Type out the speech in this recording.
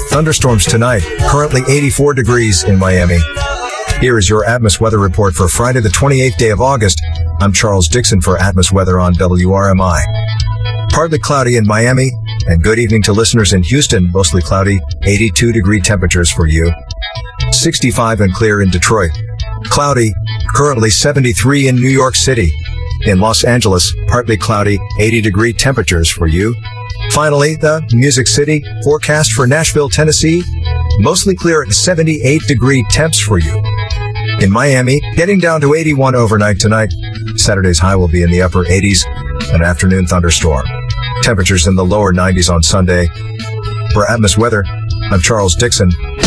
Thunderstorms tonight, currently 84 degrees in Miami. Here is your Atmos weather report for Friday, the 28th day of August. I'm Charles Dixon for Atmos Weather on WRMI. Partly cloudy in Miami, and good evening to listeners in Houston, mostly cloudy, 82-degree temperatures for you. 65 and clear in Detroit. Cloudy, currently 73 in New York City. In Los Angeles, partly cloudy, 80-degree temperatures for you. Finally, the Music City forecast for Nashville, Tennessee, mostly clear at 78-degree temps for you. In Miami, getting down to 81 overnight tonight. Saturday's high will be in the upper 80s, an afternoon thunderstorm. Temperatures in the lower 90s on Sunday. For Atmos Weather, I'm Charles Dixon.